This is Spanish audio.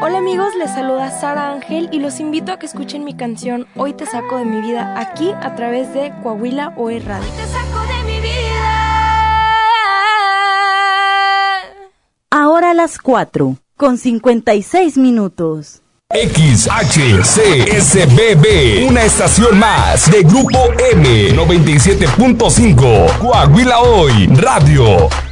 Hola amigos, les saluda Sara Ángel y los invito a que escuchen mi canción Hoy te saco de mi vida aquí a través de Coahuila OE Radio. Hoy te saco de mi vida. Ahora a las 4:56. XHCSBB, una estación más de Grupo M 97.5, Coahuila Hoy Radio.